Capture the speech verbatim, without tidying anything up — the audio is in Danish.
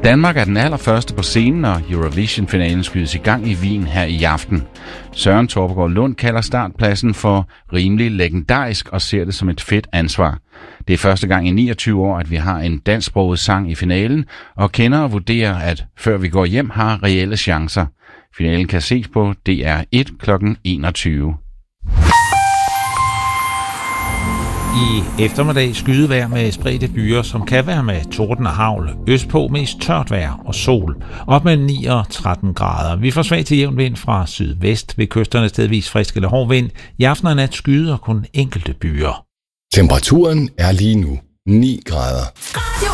Danmark er den allerførste på scenen, og Eurovision-finalen skydes i gang i Wien her i aften. Søren Torpegaard Lund kalder startpladsen for rimelig legendarisk og ser det som et fedt ansvar. Det er første gang i niogtyve år, at vi har en dansksproget sang i finalen, og kender og vurderer, at før vi går hjem har reelle chancer. Finalen kan ses på D R et klokken enogtyve. I eftermiddag skydevejr med spredte byer, som kan være med torden og hagl. Østpå mest tørt vejr og sol. Op med ni og tretten grader. Vi får svag til jævn vind fra sydvest. Ved kysterne stedvis frisk eller hård vind. I aften og nat skyder kun enkelte byer. Temperaturen er lige nu ni grader. Radio